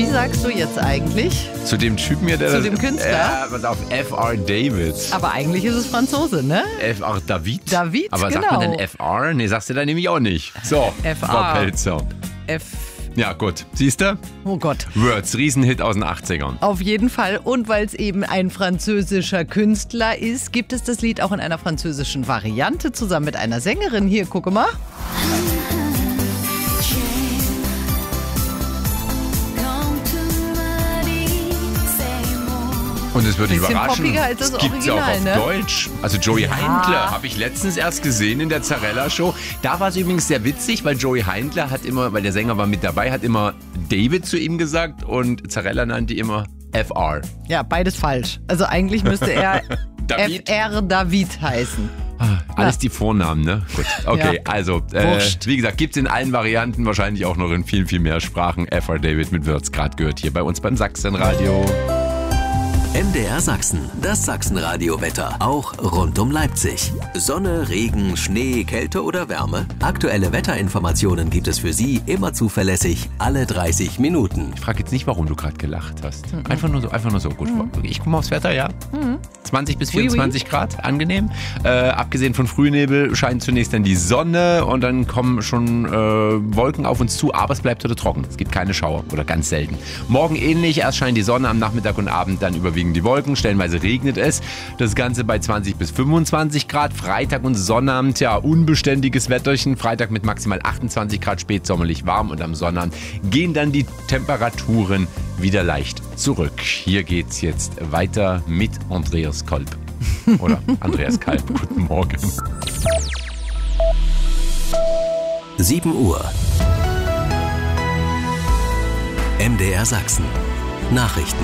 sagst du jetzt eigentlich? Zu dem Typen hier, der... Zu dem Künstler? Ja, was auf F.R. David. Aber eigentlich ist es Franzose, ne? F.R. David? David, aber genau. sagt man denn F.R.? Nee, sagst du dann nämlich auch nicht. So, F.R. Frau Pelzer. Ja, gut. Siehst du? Oh Gott. Words, Riesenhit aus den 80ern. Auf jeden Fall. Und weil es eben ein französischer Künstler ist, gibt es das Lied auch in einer französischen Variante zusammen mit einer Sängerin. Hier, gucke mal. Und es würde dich Bisschen überraschen, poppiger als das es gibt's ja auch Original, auf ne? Deutsch. Also Joey Heindler habe ich letztens erst gesehen in der Zarella-Show. Da war es übrigens sehr witzig, weil Joey Heindler hat immer, weil der Sänger war mit dabei, hat immer David zu ihm gesagt und Zarella nannte immer FR. Ja, beides falsch. Also eigentlich müsste er David? F.R. David heißen. Alles die Vornamen, ne? Gut, okay, Ja. also, wie gesagt, gibt's in allen Varianten, wahrscheinlich auch noch in viel, viel mehr Sprachen. FR David mit Würz, gerade gehört hier bei uns beim Sachsenradio. MDR Sachsen, das Sachsenradio-Wetter, auch rund um Leipzig. Sonne, Regen, Schnee, Kälte oder Wärme? Aktuelle Wetterinformationen gibt es für Sie immer zuverlässig, alle 30 Minuten. Ich frage jetzt nicht, warum du gerade gelacht hast. Einfach nur so. Gut, ich gucke mal aufs Wetter, ja. 20 bis 24 Grad, angenehm. Abgesehen von Frühnebel scheint zunächst dann die Sonne und dann kommen schon Wolken auf uns zu, aber es bleibt heute trocken. Es gibt keine Schauer oder ganz selten. Morgen ähnlich, erst scheint die Sonne, am Nachmittag und Abend dann überwiegend die Wolken, stellenweise regnet es. Das Ganze bei 20 bis 25 Grad. Freitag und Sonnabend, ja, unbeständiges Wetterchen. Freitag mit maximal 28 Grad, spätsommerlich warm und am Sonnabend gehen dann die Temperaturen wieder leicht zurück. Hier geht's jetzt weiter mit Andreas Kolb. Oder Andreas Kalb. Guten Morgen. 7 Uhr. MDR Sachsen. Nachrichten.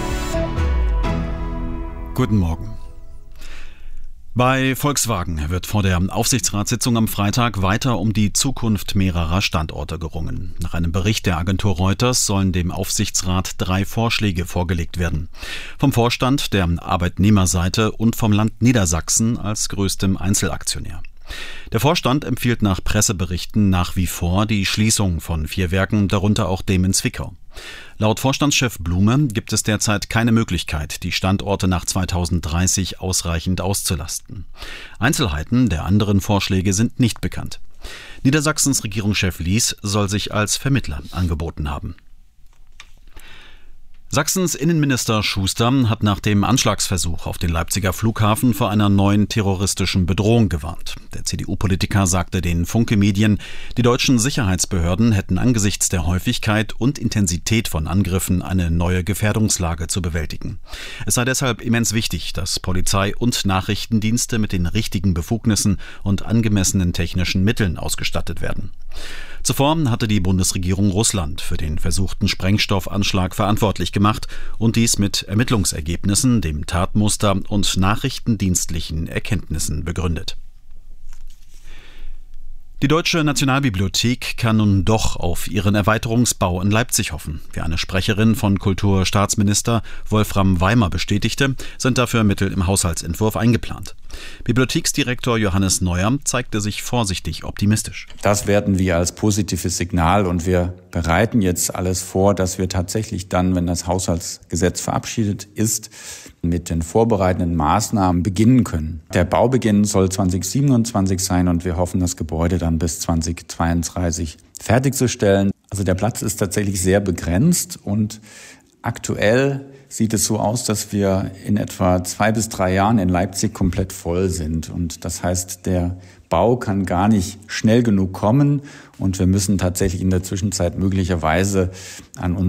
Guten Morgen. Bei Volkswagen wird vor der Aufsichtsratssitzung am Freitag weiter um die Zukunft mehrerer Standorte gerungen. Nach einem Bericht der Agentur Reuters sollen dem Aufsichtsrat 3 Vorschläge vorgelegt werden. Vom Vorstand, der Arbeitnehmerseite und vom Land Niedersachsen als größtem Einzelaktionär. Der Vorstand empfiehlt nach Presseberichten nach wie vor die Schließung von 4 Werken, darunter auch dem in Zwickau. Laut Vorstandschef Blume gibt es derzeit keine Möglichkeit, die Standorte nach 2030 ausreichend auszulasten. Einzelheiten der anderen Vorschläge sind nicht bekannt. Niedersachsens Regierungschef Lies soll sich als Vermittler angeboten haben. Sachsens Innenminister Schuster hat nach dem Anschlagsversuch auf den Leipziger Flughafen vor einer neuen terroristischen Bedrohung gewarnt. Der CDU-Politiker sagte den Funke-Medien, die deutschen Sicherheitsbehörden hätten angesichts der Häufigkeit und Intensität von Angriffen eine neue Gefährdungslage zu bewältigen. Es sei deshalb immens wichtig, dass Polizei und Nachrichtendienste mit den richtigen Befugnissen und angemessenen technischen Mitteln ausgestattet werden. Zuvor hatte die Bundesregierung Russland für den versuchten Sprengstoffanschlag verantwortlich gemacht und dies mit Ermittlungsergebnissen, dem Tatmuster und nachrichtendienstlichen Erkenntnissen begründet. Die Deutsche Nationalbibliothek kann nun doch auf ihren Erweiterungsbau in Leipzig hoffen. Wie eine Sprecherin von Kulturstaatsminister Wolfram Weimer bestätigte, sind dafür Mittel im Haushaltsentwurf eingeplant. Bibliotheksdirektor Johannes Neuer zeigte sich vorsichtig optimistisch. Das werten wir als positives Signal und wir bereiten jetzt alles vor, dass wir tatsächlich dann, wenn das Haushaltsgesetz verabschiedet ist, mit den vorbereitenden Maßnahmen beginnen können. Der Baubeginn soll 2027 sein und wir hoffen, das Gebäude dann bis 2032 fertigzustellen. Also der Platz ist tatsächlich sehr begrenzt und aktuell sieht es so aus, dass wir in etwa 2 bis 3 Jahren in Leipzig komplett voll sind. Und das heißt, der Bau kann gar nicht schnell genug kommen und wir müssen tatsächlich in der Zwischenzeit möglicherweise an